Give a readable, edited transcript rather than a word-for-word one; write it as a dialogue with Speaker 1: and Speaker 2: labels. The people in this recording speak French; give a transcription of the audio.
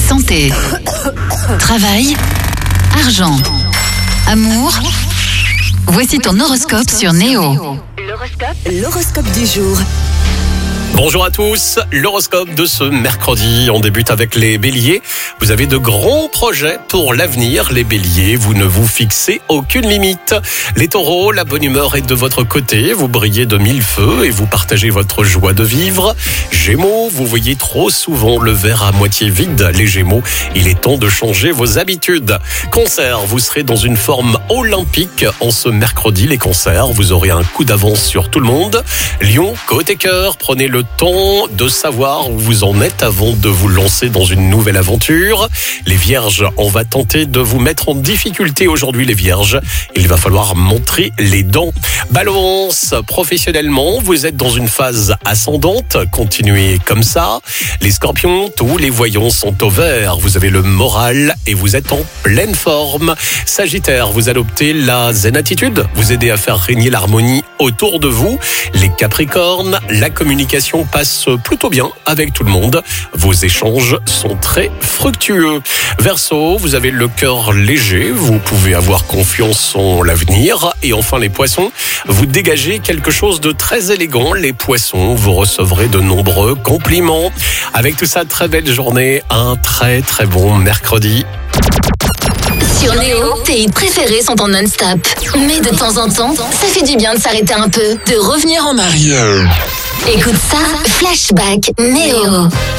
Speaker 1: santé, travail, argent, amour. Voici ton horoscope sur Néo.
Speaker 2: L'horoscope du jour.
Speaker 3: Bonjour à tous, l'horoscope de ce mercredi, on débute avec les béliers. Vous avez de grands projets pour l'avenir, les béliers, vous ne vous fixez aucune limite. Les taureaux, la bonne humeur est de votre côté, vous brillez de mille feux et vous partagez votre joie de vivre. Gémeaux, vous voyez trop souvent le verre à moitié vide. Les gémeaux, il est temps de changer vos habitudes. Cancer, vous serez dans une forme olympique en ce mercredi. Les cancers, vous aurez un coup d'avance sur tout le monde. Lion, côté cœur, prenez le temps de savoir où vous en êtes avant de vous lancer dans une nouvelle aventure. Les vierges, on va tenter de vous mettre en difficulté aujourd'hui les vierges. Il va falloir montrer les dents. Balance, professionnellement, vous êtes dans une phase ascendante. Continuez comme ça. Les scorpions, tous les voyants sont au vert. Vous avez le moral et vous êtes en pleine forme. Sagittaire, vous adoptez la zen attitude. Vous aidez à faire régner l'harmonie autour de vous. Les capricornes, la communication passe plutôt bien avec tout le monde. Vos échanges sont très fructueux. Verseau, vous avez le cœur léger. Vous pouvez avoir confiance en l'avenir. Et enfin les poissons, vous dégagez quelque chose de très élégant. Les poissons, vous recevrez de nombreux compliments. Avec tout ça, très belle journée. Un très très bon mercredi.
Speaker 4: Sur Néo, tes hits préférés sont en non-stop. Mais de temps en temps, ça fait du bien de s'arrêter un peu, de revenir en arrière. Écoute ça, Flashback Néo.